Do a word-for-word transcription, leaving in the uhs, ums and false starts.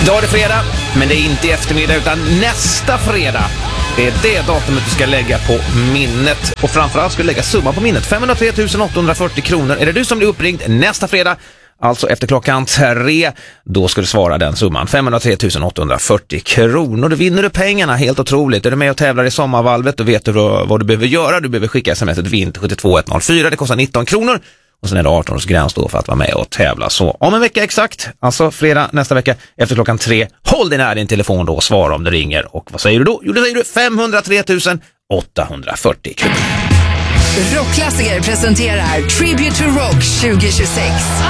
Idag är det fredag, men det är inte i eftermiddag utan nästa fredag. Det är det datumet du ska lägga på minnet. Och framförallt ska du lägga summan på minnet. femhundratre tusen åttahundrafyrtio kronor. Är det du som blir uppringd nästa fredag, alltså efter klockan tre, då ska du svara den summan. femhundratre tusen åttahundrafyrtio kronor. Då vinner du pengarna, helt otroligt. Är du med och tävlar i sommarvalvet, då vet du vad du behöver göra. Du behöver skicka smset vinn sju två ett noll fyra. Det kostar nitton kronor. Och sen är det arton års gräns då för att vara med och tävla. Så om en vecka exakt, alltså fredag nästa vecka efter klockan tre, håll dig nära din telefon då och svara om det ringer. Och vad säger du då? Jo, då säger du femhundratre tusen åttahundrafyrtio kronor. Rockklassiker presenterar Tribute to Rock tjugo tjugosex.